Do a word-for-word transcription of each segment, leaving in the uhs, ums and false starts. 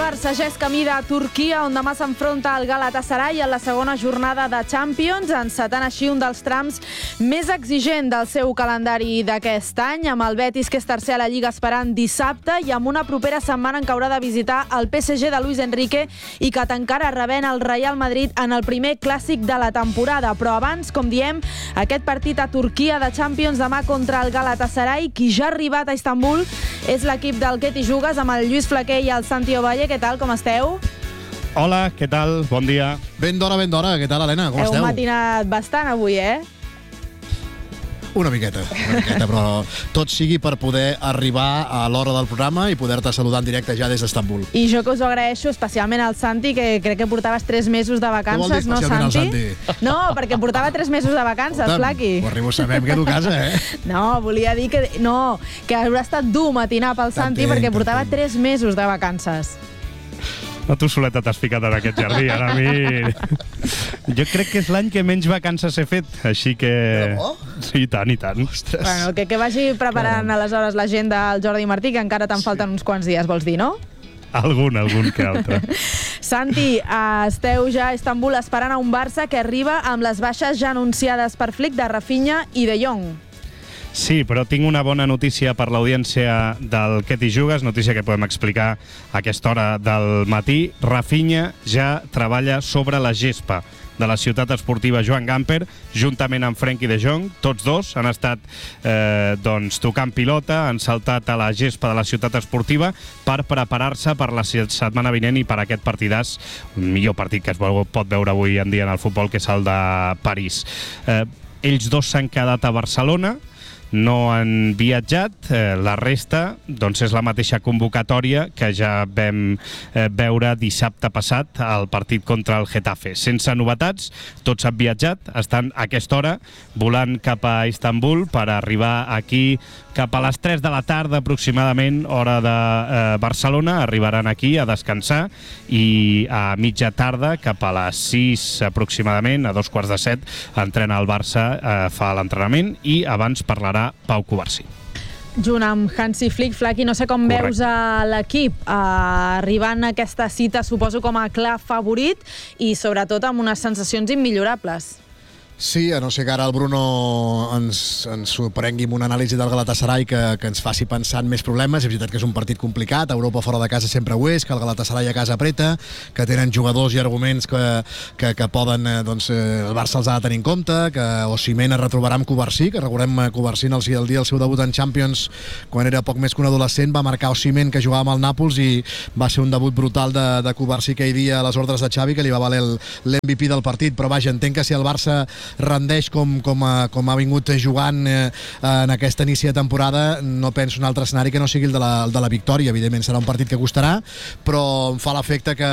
Barça ja és camí de Turquia, on demà s'enfronta el Galatasaray en la segona jornada de Champions, encetant així un dels trams més exigent del seu calendari d'aquest any, amb el Betis, que és tercer a la Lliga, esperant dissabte, i amb una propera setmana en què haurà de visitar el P S G de Luis Enrique i que tancarà rebent el Real Madrid en el primer clàssic de la temporada. Però abans, com diem, aquest partit a Turquia de Champions demà contra el Galatasaray, qui ja ha arribat a Istanbul és l'equip del Que t'hi jugues, amb el Lluís Flaquer i el Santi Ovalle. Què tal, com esteu? Hola, què tal? Bon dia. Ben d'hora, ben d'hora. Què tal, Helena? Com Heu esteu? Heu matinat bastant avui, eh? Una miqueta, una miqueta, però tot sigui per poder arribar a l'hora del programa i poder-te saludar en directe ja des d'Istanbul. I jo que us ho agraeixo especialment al Santi, que crec que portaves tres mesos de vacances, no, Santi? Santi? No, perquè portava tres mesos de vacances, Flaqui. Ho arribo, sabem que tu casa, eh? No, volia dir que no, que haurà estat dur matinar pel Santi perquè portava tres mesos de vacances. No, tu soleta t'has ficat en aquest jardí, ara a mi... Jo crec que és l'any que menys vacances he fet, així que... Oh? Sí, i tant, i tant. Ostres. Bueno, que, que vagi preparant aleshores l'agenda al Jordi Martí, que encara te'n falten uns quants dies, vols dir, no? Algun, algun que altre. Santi, esteu ja a Istanbul esperant a un Barça que arriba amb les baixes ja anunciades per Flick de Rafinha i de Jong. Sí, però tinc una bona notícia per l'audiència del Que t'hi jugues, notícia que podem explicar a aquesta hora del matí. Rafinha ja treballa sobre la gespa de la ciutat esportiva Joan Gamper, juntament amb Frenkie de Jong. Tots dos han estat eh, doncs, tocant pilota, han saltat a la gespa de la ciutat esportiva per preparar-se per la setmana vinent i per aquest partidàs, un millor partit que es pot veure avui en dia en el futbol, que és el de París. Eh, ells dos s'han quedat a Barcelona, no han viatjat, eh, la resta doncs és la mateixa convocatòria que ja vam eh, veure dissabte passat al partit contra el Getafe. Sense novetats, tots han viatjat, estan a aquesta hora volant cap a Istanbul per arribar aquí cap a les tres de la tarda aproximadament, hora de eh, Barcelona. Arribaran aquí a descansar i a mitja tarda, cap a les sis aproximadament, a dos quarts de set, entrena el Barça, eh, fa l'entrenament, i abans parlarà Pau Cubarsí. Junt amb Hansi Flick. Flaqui, no sé com Correcte. veus a l'equip eh, arribant a aquesta cita, suposo com a clar favorit i sobretot amb unes sensacions immillorables. Sí, a no ser que ara el Bruno ens, ens sorprengui amb una anàlisi del Galatasaray que, que ens faci pensar en més problemes. És veritat que és un partit complicat, Europa fora de casa sempre ho és, que el Galatasaray a casa apreta, que tenen jugadors i arguments que, que, que poden, eh, doncs, eh, el Barça els ha de tenir en compte, que Osimhen es retrobarà amb Cubarsí, que recordem Cubarsí el, el dia del seu debut en Champions, quan era poc més que un adolescent, va marcar Osimhen, que jugava amb el Nàpols, i va ser un debut brutal de, de Cubarsí aquell dia a les ordres de Xavi, que li va valer l'M V P del partit. Però vaja, entenc que si el Barça rendeix com, com, a, com ha vingut jugant eh, en aquest inici de temporada, no penso un altre escenari que no sigui el de la, el de la victòria. Evidentment serà un partit que costarà, però em fa l'efecte que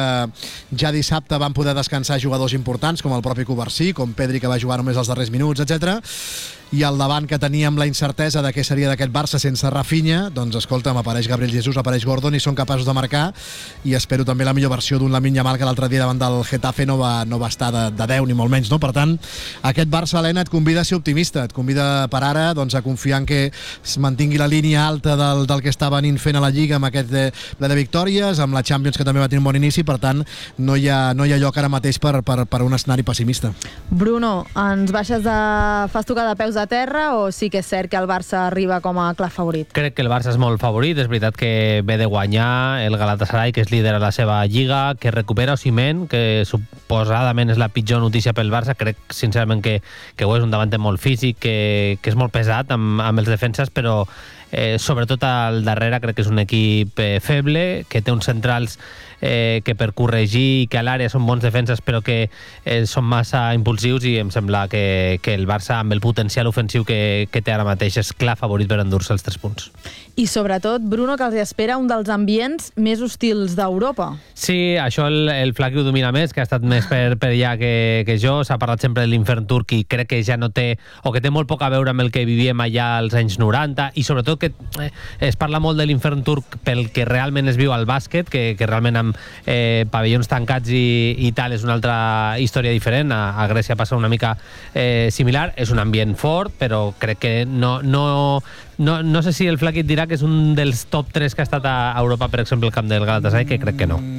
ja dissabte van poder descansar jugadors importants com el propi Cubarsí, com Pedri, que va jugar només els darrers minuts, etcètera. I al davant, que teníem la incertesa de què seria d'aquest Barça sense Rafinha, doncs escolta'm, apareix Gabriel Jesús, apareix Gordon i són capaços de marcar, i espero també la millor versió d'un Lamine Yamal, que l'altre dia davant del Getafe no va, no va estar de, de deu ni molt menys, no? Per tant, aquest Barça, Helena, et convida a ser optimista, et convida per ara doncs, a confiar en que es mantingui la línia alta del, del que està venint fent a la Lliga amb aquest de, de victòries, amb la Champions, que també va tenir un bon inici. Per tant, no hi ha, no hi ha lloc ara mateix per, per, per un escenari pessimista. Bruno, ens baixes de... fas tocar de peus a terra o sí que és cert que el Barça arriba com a clar favorit? Crec que el Barça és molt favorit. És veritat que ve de guanyar el Galatasaray, que és líder a la seva lliga, que recupera Osimhen, que suposadament és la pitjor notícia pel Barça. Crec sincerament que, que ho és, un davanter molt físic, que, que és molt pesat amb, amb els defenses, però eh, sobretot al darrere crec que és un equip eh, feble, que té uns centrals eh, que per corregir i que a l'àrea són bons defenses, però que eh, són massa impulsius, i em sembla que, que el Barça, amb el potencial ofensiu que, que té ara mateix, és clar favorit per endur-se els tres punts. I sobretot, Bruno, que els espera un dels ambients més hostils d'Europa. Sí, això el, el Flaqui ho domina més, que ha estat més per, per allà que, que jo. S'ha parlat sempre de l'infern turc i crec que ja no té, o que té molt poc a veure amb el que vivíem allà als anys noranta, i sobretot que eh, es parla molt de l'infern turc pel que realment es viu al bàsquet, que, que realment amb eh, pavellons tancats i, i tal és una altra història diferent. A, a Grècia passa una mica eh, similar. És un ambient fort, però crec que no... no No, no sé si el Flaqui et dirà que és un dels top tres que ha estat a Europa, per exemple, el camp del Galatasaray, que crec que no.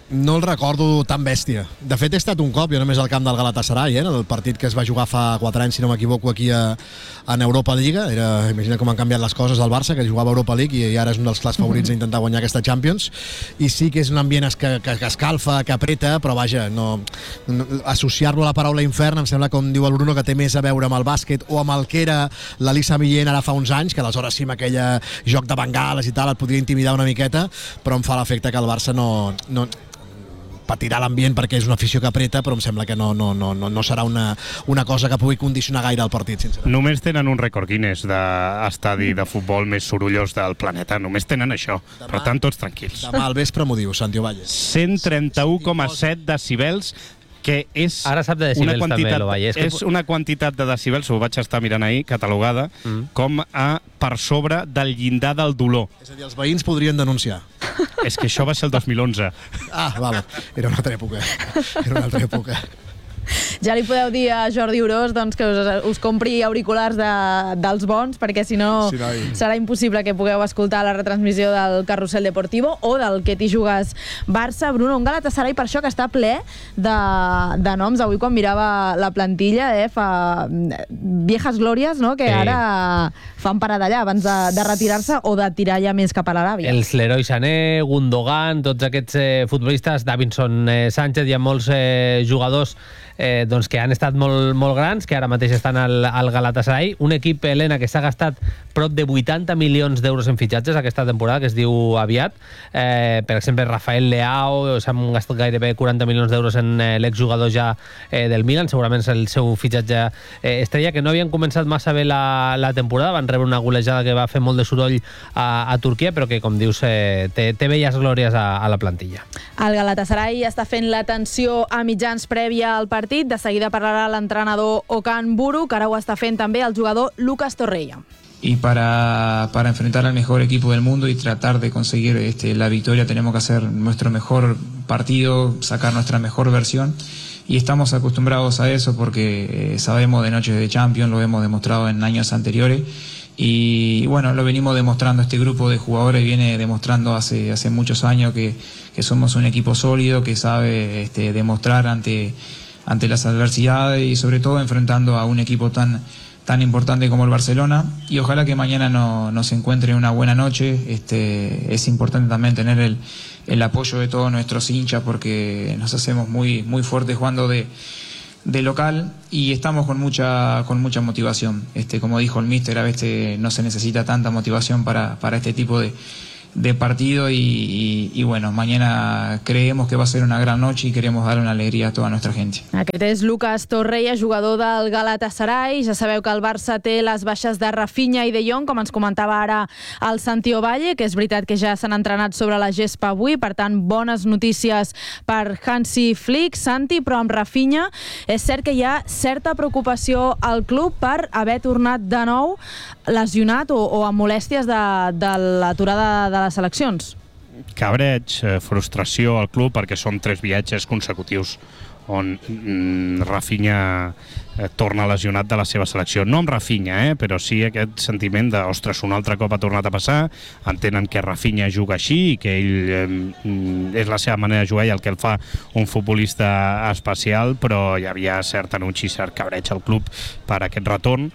No el recordo tan bèstia. De fet, he estat un cop, jo només al camp del Galatasaray, eh, el partit que es va jugar fa quatre anys, si no m'equivoco, aquí a, en Europa Lliga. Era, imagina com han canviat les coses del Barça, que jugava a Europa League i ara és un dels clars favorits a intentar guanyar aquesta Champions. I sí que és un ambient que, que, que escalfa, que apreta, però vaja, no, no, associar-lo a la paraula infern em sembla, com diu el Bruno, que té més a veure amb el bàsquet o amb el que era l'Elisa Millén ara fa uns anys, que aleshores sí, amb aquell joc de bengales i tal, et podria intimidar una miqueta, però em fa l'efecte que el Barça no... no patirà l'ambient perquè és una afició que apreta, però em sembla que no, no, no, no, no serà una, una cosa que pugui condicionar gaire el partit, sincerament. Només tenen un rècord Guinness d'estadi de futbol més sorollós del planeta. Només tenen això. Demà, per tant, tots tranquils. Demà al vespre m'ho diu, Santi Ovalle. cent trenta-u coma set decibels, que és Ara sap de decibels una quantitat, també, Ovalle. És, que... és una quantitat de decibels, ho vaig estar mirant ahir, catalogada, mm. com a per sobre del llindar del dolor. És a dir, els veïns podrien denunciar. És que això va ser el dos mil onze. Ah, vale. Era una altra època. Era una altra època. Ja li podeu dir a Jordi Orós doncs, que us, us compri auriculars de, dels bons, perquè si no, sí, no hi... serà impossible que pugueu escoltar la retransmissió del Carrusel Deportivo o del Que t'hi jugues Barça. Bruno, un Galatasaray per això que està ple de, de noms. Avui quan mirava la plantilla, eh, fa viejas glòries, no?, que ara fan parada allà abans de, de retirar-se o de tirar ja més cap a l'Aràbia. Els Leroy Sané, Gundogan, tots aquests eh, futbolistes, Davinson eh, Sánchez, hi ha molts eh, jugadors Eh, doncs que han estat molt, molt grans, que ara mateix estan al, al Galatasaray, un equip, Helena, que s'ha gastat prop de vuitanta milions d'euros en fitxatges aquesta temporada, que es diu aviat. Eh, per exemple, Rafael Leao, s'han gastat gairebé quaranta milions d'euros en eh, l'exjugador ja eh, del Milan, segurament és el seu fitxatge eh, estrella, que no havien començat massa bé la, la temporada, van rebre una golejada que va fer molt de soroll a, a Turquia, però que, com dius, eh, té, té belles glòries a, a la plantilla. El Galatasaray està fent l'atenció a mitjans prèvia al partit. De seguida parlarà l'entrenador Okan Buruk, que ara ho està fent també el jugador Lucas Torreira. Y para, para enfrentar al mejor equipo del mundo y tratar de conseguir este, la victoria tenemos que hacer nuestro mejor partido, sacar nuestra mejor versión. Y estamos acostumbrados a eso porque eh, sabemos de noches de Champions, lo hemos demostrado en años anteriores. Y bueno, lo venimos demostrando, este grupo de jugadores viene demostrando hace, hace muchos años que, que somos un equipo sólido, que sabe este, demostrar ante... ante las adversidades y sobre todo enfrentando a un equipo tan, tan importante como el Barcelona, y ojalá que mañana no, nos encuentre una buena noche. Este, es importante también tener el, el apoyo de todos nuestros hinchas porque nos hacemos muy, muy fuertes jugando de, de local y estamos con mucha, con mucha motivación. Este, como dijo el míster, a veces no se necesita tanta motivación para, para este tipo de de partido y, y, y bueno, mañana creemos que va a ser una gran noche y queremos dar una alegría a toda nuestra gente. Aquest és Lucas Torreira, jugador del Galatasaray. Ja sabeu que el Barça té les baixes de Rafinha i De Jong, com ens comentava ara el Santi Ovalle, que és veritat que ja s'han entrenat sobre la gespa avui, per tant, bones notícies per Hansi Flick. Santi, però amb Rafinha és cert que hi ha certa preocupació al club per haver tornat de nou lesionat o, o amb molèsties de, de l'aturada de les seleccions. Cabreig, eh, frustració al club perquè són tres viatges consecutius on mm, Rafinha eh, torna lesionat de la seva selecció. No amb Rafinha, eh, però sí aquest sentiment de, ostres, un altre cop ha tornat a passar, entenen que Rafinha juga així i que ell eh, és la seva manera de jugar i el que el fa un futbolista especial, però hi havia cert anunci, cert cabreig al club per aquest retorn.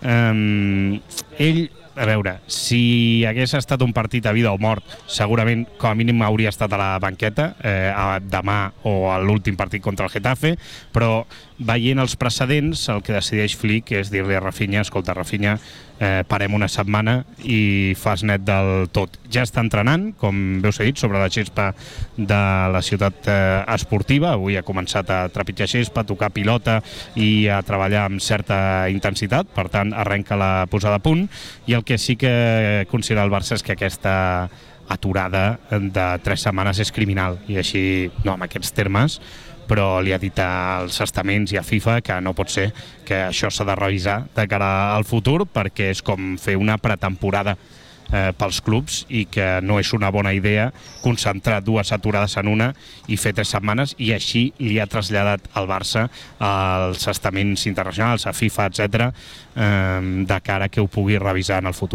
Um, ell, a veure, si hagués estat un partit a vida o mort, segurament com a mínim hauria estat a la banqueta eh, a, demà o a l'últim partit contra el Getafe, però veient els precedents, el que decideix Flick és dir-li a Rafinha, escolta, Rafinha, eh, parem una setmana i fas net del tot. Ja està entrenant, com veus dit, sobre la gespa de la ciutat eh, esportiva. Avui ha començat a trepitjar gespa, a tocar pilota i a treballar amb certa intensitat, per tant, arrenca la posada a punt, i el que sí que considera el Barça és que aquesta aturada de tres setmanes és criminal, i així, no amb aquests termes, però li ha dit als estaments i a FIFA que no pot ser, que això s'ha de revisar de cara al futur perquè és com fer una pretemporada eh, pels clubs i que no és una bona idea concentrar dues aturades en una i fer tres setmanes, i així li ha traslladat al Barça als estaments internacionals, a FIFA, etcètera, eh, de cara que ho pugui revisar en el futur.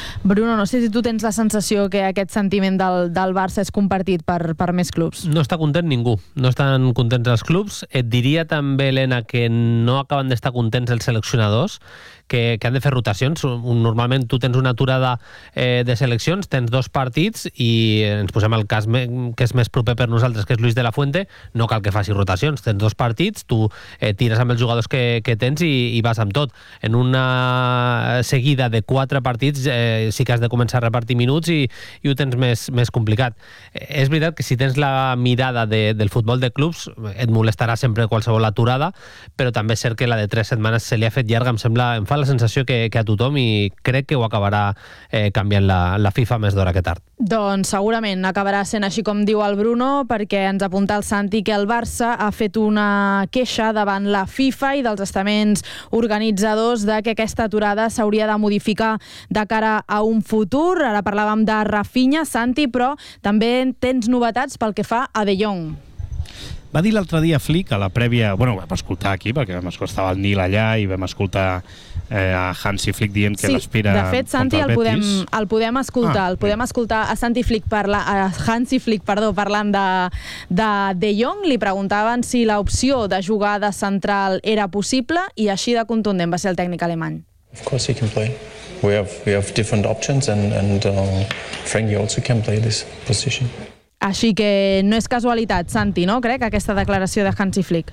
Bruno, no sé si tu tens la sensació que aquest sentiment del, del Barça és compartit per, per més clubs. No està content ningú, no estan contents els clubs. Et diria també, Helena, que no acaben d'estar contents els seleccionadors, que, que han de fer rotacions. Normalment tu tens una aturada eh, de seleccions, tens dos partits i ens posem el cas me, que és més proper per nosaltres, que és Luis de la Fuente, no cal que faci rotacions, tens dos partits, tu eh, tires amb els jugadors que, que tens i, i vas amb tot. En una seguida de quatre partits eh, sí que has de començar a repartir minuts i, i ho tens més, més complicat. Eh, és veritat que si tens la mirada de, del futbol de clubs et molestarà sempre qualsevol aturada, però també és cert que la de tres setmanes se li ha fet llarga, em sembla, em fa la sensació que, que a tothom, i crec que ho acabarà eh, canviant la, la FIFA més d'hora que tard. Doncs segurament acabarà sent així com diu el Bruno, perquè ens apunta el Santi que el Barça ha fet una queixa davant la FIFA i dels estaments organitzadors de que aquesta aturada s'hauria de modificar de cara a un futur. Ara parlàvem de Rafinha, Santi, però també tens novetats pel que fa a De Jong. Va dir l'altre dia Flick, a la prèvia... Bueno, ho vam escoltar aquí, perquè vam escoltar el Nil allà i vam escoltar eh, a Hansi Flick dient que sí, l'aspira de fet, Santi, el podem, el podem escoltar. Ah, el podem escoltar a Santi Flick parla, a Hansi Flick, perdó, parlant de, de De Jong. Li preguntaven si l'opció de jugar de central era possible i així de contundent va ser el tècnic alemany. Of course he can play. We have, we have different options and, and uh, Frankie also can play this position. Així que no és casualitat, Santi, no? Crec, aquesta declaració de Hansi Flick.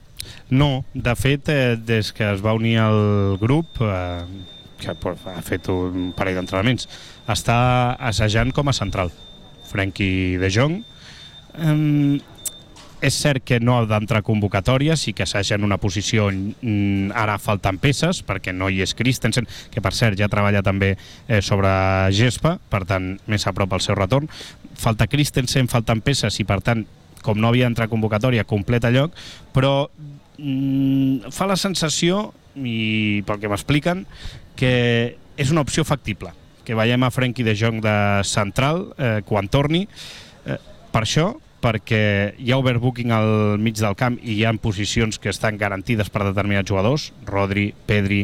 No, de fet, eh, des que es va unir al grup, eh, que ha fet un parell d'entrenaments, està assajant com a central. Frenkie de Jong. Eh, és cert que no ha d'entrar convocatòries i que assaja en una posició on ara falten peces, perquè no hi és Christensen, que per cert ja treballa també eh, sobre gespa, per tant, més a prop al seu retorn. Falta Christensen, falten peces i per tant, com no havia d'entrar convocatòria, completa lloc, però mm, fa la sensació, i pel que m'expliquen, que és una opció factible, que veiem a Frenkie de Jong de central eh, quan torni. Eh, per això, perquè hi ha overbooking al mig del camp i hi ha posicions que estan garantides per determinats jugadors, Rodri, Pedri,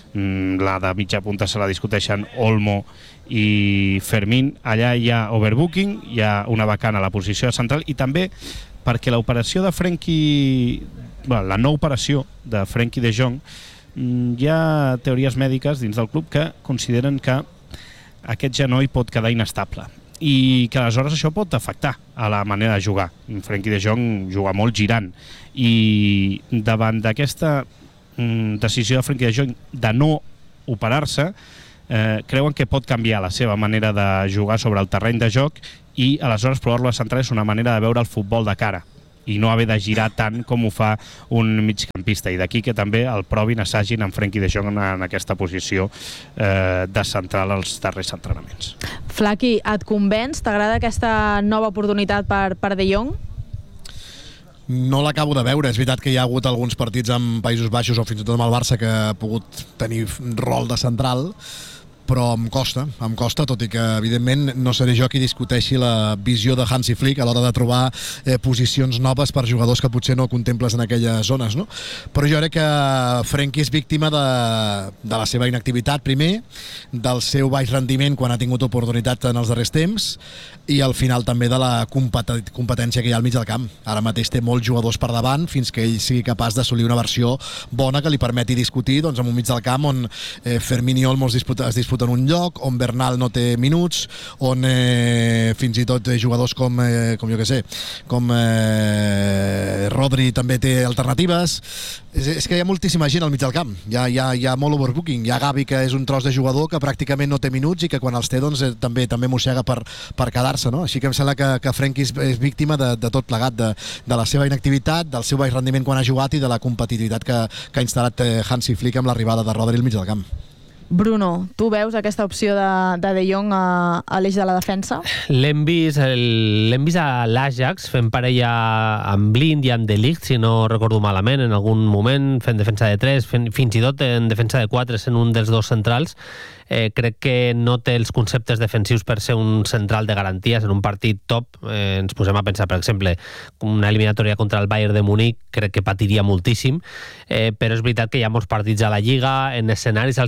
la de mitja punta se la discuteixen Olmo i Fermín. Allà hi ha overbooking, hi ha una vacant a la posició de central, i també perquè l'operació de Frenkie, bueno, la no operació de Frenkie de Jong, hi ha teories mèdiques dins del club que consideren que aquest genoll pot quedar inestable i que aleshores això pot afectar a la manera de jugar. Frenkie de Jong juga molt girant i davant d'aquesta mm, decisió de Frenkie de Jong de no operar-se, eh, creuen que pot canviar la seva manera de jugar sobre el terreny de joc i aleshores provar-lo a central és una manera de veure el futbol de cara i no haver de girar tant com ho fa un migcampista, i d'aquí que també el provin, assagin amb Frenkie de Jong en, en aquesta posició eh, de central als darrers entrenaments. Flaqui, et convenç? T'agrada aquesta nova oportunitat per, per De Jong? No l'acabo de veure. És veritat que hi ha hagut alguns partits amb Països Baixos o fins i tot amb el Barça que ha pogut tenir rol de central, però em costa, em costa, tot i que evidentment no seré jo qui discuteixi la visió de Hansi Flick a l'hora de trobar eh, posicions noves per jugadors que potser no contemples en aquelles zones, no? Però jo crec que Frenkie és víctima de, de la seva inactivitat, primer, del seu baix rendiment quan ha tingut oportunitat en els darrers temps, i al final també de la competència que hi ha al mig del camp. Ara mateix té molts jugadors per davant fins que ell sigui capaç d'assolir una versió bona que li permeti discutir doncs, en un mig del camp on eh, Fermín i Olmo es disputen, es disputen en un lloc, on Bernal no té minuts, on eh, fins i tot jugadors com, eh, com jo que sé, com eh, Rodri també té alternatives. És, és que hi ha moltíssima gent al mig del camp, hi ha, hi ha, hi ha molt overbooking, hi ha Gavi que és un tros de jugador que pràcticament no té minuts i que quan els té doncs, eh, també també mossega per, per quedar-se, no? Així que em sembla que, que Frenkie és, és víctima de, de tot plegat, de, de la seva inactivitat, del seu baix rendiment quan ha jugat i de la competitivitat que, que ha instal·lat eh, Hansi Flick amb l'arribada de Rodri al mig del camp. Bruno, tu veus aquesta opció de De, de Jong a, a l'eix de la defensa? L'hem vist, l'hem vist a l'Ajax fent parella amb Blind i amb De Ligt, si no recordo malament, en algun moment, fent defensa de tres, fent, fins i tot en defensa de quatre, sent un dels dos centrals. Eh, crec que no té els conceptes defensius per ser un central de garanties en un partit top. Eh, ens posem a pensar, per exemple, una eliminatòria contra el Bayern de Múnich, crec que patiria moltíssim, eh, però és veritat que hi ha molts partits a la Lliga, en escenaris als que has de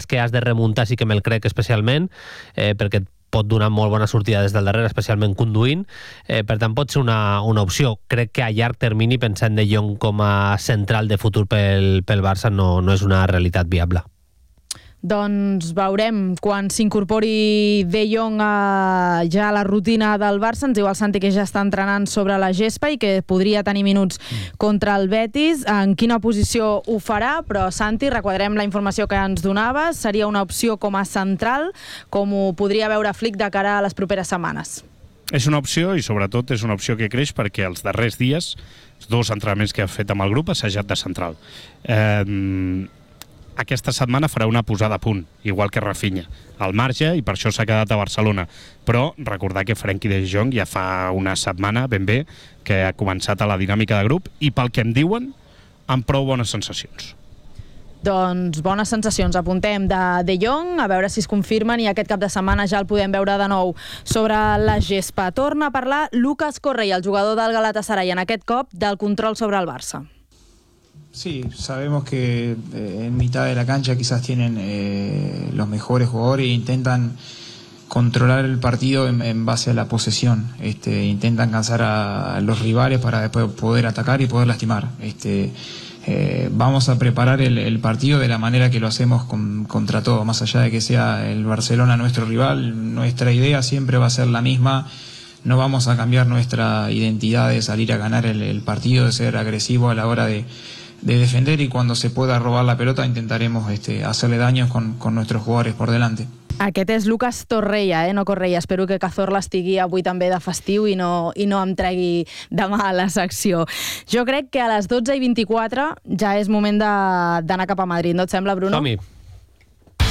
remuntar sí que me'l crec especialment, eh, perquè pot donar molt bona sortida des del darrere, especialment conduint, eh, per tant pot ser una, una opció. Crec que a llarg termini, pensant De Jong com a central de futur pel, pel Barça, no, no és una realitat viable. Doncs veurem quan s'incorpori De Jong a, ja a la rutina del Barça. Ens diu el Santi que ja està entrenant sobre la gespa i que podria tenir minuts contra el Betis. En quina posició ho farà? Però Santi, requadrem la informació que ens donaves. Seria una opció com a central, com ho podria veure Flick de cara a les properes setmanes. És una opció i sobretot és una opció que creix perquè els darrers dies, els dos entrenaments que ha fet amb el grup, ha assajat de central. Eh... Aquesta setmana farà una posada a punt, igual que Rafinha, al marge, i per això s'ha quedat a Barcelona. Però recordar que Frenkie de Jong ja fa una setmana, ben bé, que ha començat a la dinàmica de grup i pel que em diuen, amb prou bones sensacions. Doncs bones sensacions, apuntem de De Jong, a veure si es confirmen i aquest cap de setmana ja el podem veure de nou sobre la gespa. Torna a parlar Lucas Correa, el jugador del Galatasaray, en aquest cop del control sobre el Barça. Sí, sabemos que eh, en mitad de la cancha quizás tienen eh, los mejores jugadores e intentan controlar el partido en, en base a la posesión. Este, intentan cansar a los rivales para después poder atacar y poder lastimar. Este, eh, vamos a preparar el, el partido de la manera que lo hacemos con, contra todo, más allá de que sea el Barcelona nuestro rival. Nuestra idea siempre va a ser la misma. No vamos a cambiar nuestra identidad de salir a ganar el, el partido, de ser agresivo a la hora de de defender y cuando se pueda robar la pelota intentaremos este, hacerle daños con, con nuestros jugadores por delante. Aquest és Lucas Torreia, eh? no Correia. Espero que Cazorla estigui avui també de festiu i no, i no em tregui demà a la secció. Jo crec que a les dotze i vint-i-quatre ja és moment d'anar cap a Madrid, no et sembla, Bruno? Som-hi.